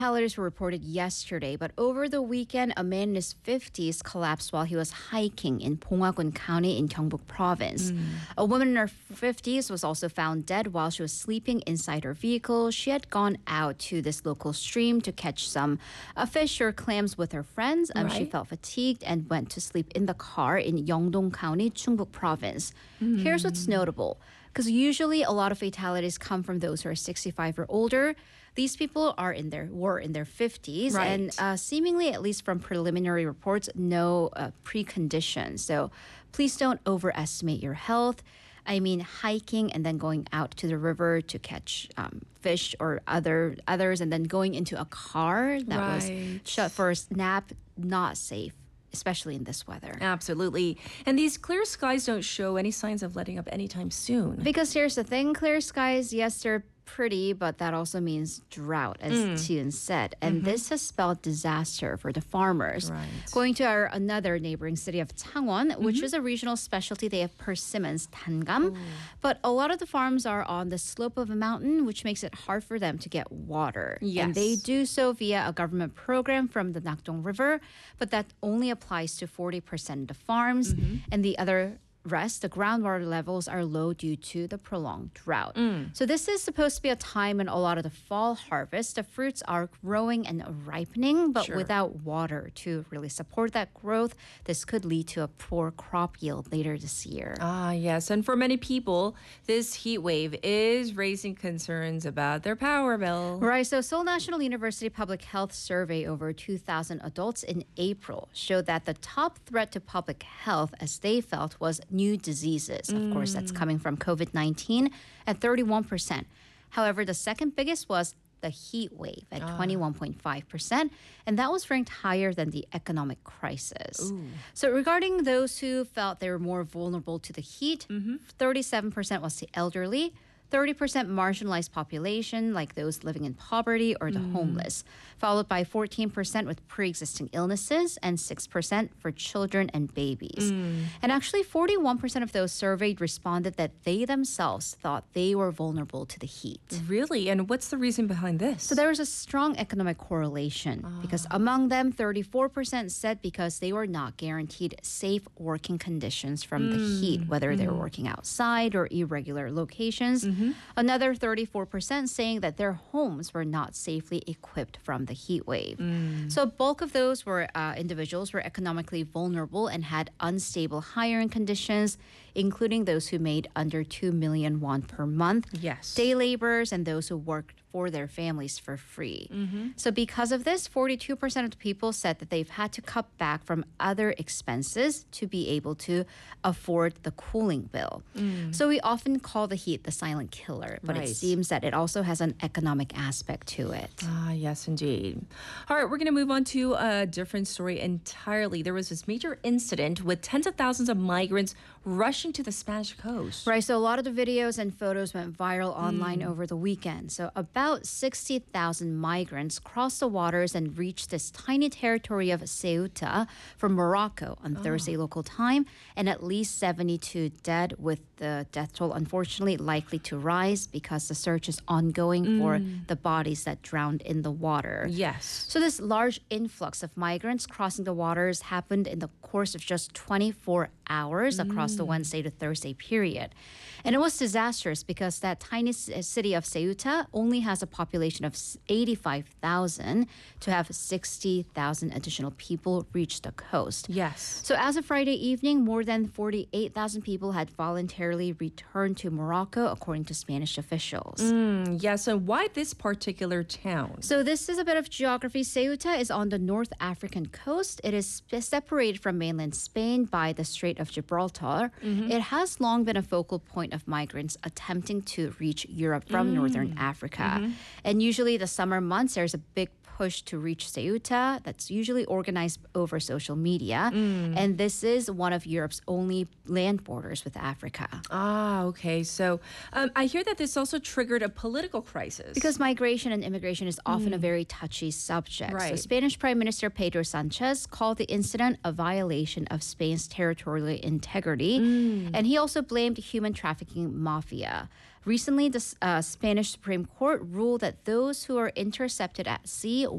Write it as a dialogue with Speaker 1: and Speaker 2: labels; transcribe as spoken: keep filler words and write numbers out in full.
Speaker 1: Fatalities were reported yesterday, but over the weekend, a man in his fifties collapsed while he was hiking in Bongwagun County in Gyeongbuk Province.
Speaker 2: Mm.
Speaker 1: A woman in her fifties was also found dead while she was sleeping inside her vehicle. She had gone out to this local stream to catch some uh, fish or clams with her friends. Um, She
Speaker 2: Right.
Speaker 1: felt fatigued and went to sleep in the car in Yeongdong County, Chungbuk Province. Here's what's notable. Because usually a lot of fatalities come from those who are sixty-five or older. These people are in their were in their fifties,
Speaker 2: Right.
Speaker 1: and uh, seemingly, at least from preliminary reports, no uh, preconditions. So please don't overestimate your health. I mean, hiking and then going out to the river to catch um, fish or other others, and then going into a car that was
Speaker 2: Right.
Speaker 1: shut for a nap, not safe, especially in this weather.
Speaker 2: Absolutely. And these clear skies don't show any signs of letting up anytime soon.
Speaker 1: Because here's the thing, clear skies, yes, they're pretty, but that also means drought, as
Speaker 2: Mm.
Speaker 1: Tian said. And this has spelled disaster for the farmers.
Speaker 2: Right.
Speaker 1: Going to our another neighboring city of Changwon, which is a regional specialty, they have persimmons, tangam. But a lot of the farms are on the slope of a mountain, which makes it hard for them to get water. And they
Speaker 2: Yes.
Speaker 1: do so via a government program from the Nakdong River, but that only applies to forty percent of the farms. And the other rest, the groundwater levels are low due to the prolonged drought.
Speaker 2: Mm.
Speaker 1: So this is supposed to be a time when a lot of the fall harvest, the fruits are growing and ripening, but
Speaker 2: Sure.
Speaker 1: without water to really support that growth, this could lead to a poor crop yield later this year.
Speaker 2: Ah, yes. And for many people, this heat wave is raising concerns about their power bill.
Speaker 1: Right, so Seoul National University Public Health survey over two thousand adults in April showed that the top threat to public health, as they felt, was new diseases. Of course, that's coming from COVID nineteen at thirty-one percent. However, the second biggest was the heat wave at twenty-one point five percent, and that was ranked higher than the economic crisis. So regarding those who felt they were more vulnerable to the heat, thirty-seven percent was the elderly, thirty percent marginalized population, like those living in poverty or the homeless, followed by fourteen percent with pre-existing illnesses and six percent for children and babies. And actually, forty-one percent of those surveyed responded that they themselves thought they were vulnerable to the heat.
Speaker 2: Really? And what's the reason behind this?
Speaker 1: So there was a strong economic correlation because among them, thirty-four percent said because they were not guaranteed safe working conditions from the heat, whether they were working outside or irregular locations. Another thirty-four percent saying that their homes were not safely equipped from the heat wave. So bulk of those were uh, individuals were economically vulnerable and had unstable hiring conditions, including those who made under two million won per month,
Speaker 2: Yes.
Speaker 1: day laborers, and those who worked for their families for free. So because of this, forty-two percent of the people said that they've had to cut back from other expenses to be able to afford the cooling bill. So we often call the heat the silent killer, but
Speaker 2: Right.
Speaker 1: it seems that it also has an economic aspect to it.
Speaker 2: Ah, yes, indeed. All right, we're going to move on to a different story entirely. There was this major incident with tens of thousands of migrants rushing to the Spanish coast.
Speaker 1: Right, so a lot of the videos and photos went viral online over the weekend. So about sixty thousand migrants crossed the waters and reached this tiny territory of Ceuta from Morocco on Thursday local time, and at least seventy-two dead, with the death toll unfortunately likely to rise because the search is ongoing for the bodies that drowned in the water.
Speaker 2: Yes.
Speaker 1: So this large influx of migrants crossing the waters happened in the course of just twenty-four hours across the Wednesday to Thursday period. And it was disastrous because that tiny c- city of Ceuta only has a population of s- eighty-five thousand to have sixty thousand additional people reach the coast.
Speaker 2: Yes.
Speaker 1: So as of Friday evening, more than forty-eight thousand people had voluntarily returned to Morocco, according to Spanish officials.
Speaker 2: Mm, yes. And why this particular town?
Speaker 1: So this is a bit of geography. Ceuta is on the North African coast. It is sp- separated from mainland Spain by the Strait of Gibraltar. It has long been a focal point of migrants attempting to reach Europe from northern Africa. And usually the summer months, there's a big push to reach Ceuta that's usually organized over social media. And this is one of Europe's only land borders with Africa.
Speaker 2: Ah, okay. So um, I hear that this also triggered a political crisis.
Speaker 1: Because migration and immigration is often a very touchy subject. So
Speaker 2: Right.
Speaker 1: Spanish Prime Minister Pedro Sanchez called the incident a violation of Spain's territorial integrity. And he also blamed human trafficking mafia. Recently, the uh, Spanish Supreme Court ruled that those who are intercepted at sea